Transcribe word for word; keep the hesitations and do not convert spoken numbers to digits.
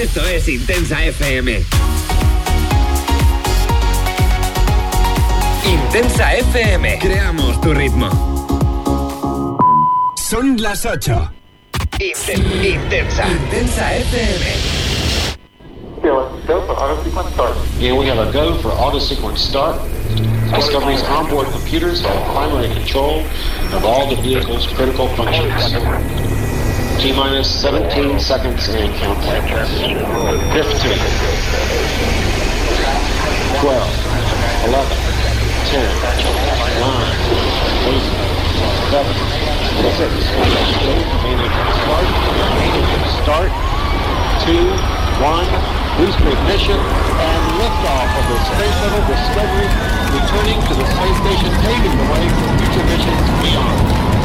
Esto es Intensa F M. Intensa F M. Creamos tu ritmo. Son las ocho. Intensa. Intensa F M. Yeah, let's go for auto sequence start. Yeah, we have a go for auto sequence start. Discovery's onboard computers have primary control of all the vehicle's critical functions. T-minus seventeen seconds and counting. fifteen. twelve. eleven. ten. nine. eight. seven. six. Start. Start. two. one. Booster ignition and liftoff of the Space Shuttle Discovery, returning to the space station, paving the way for future missions beyond.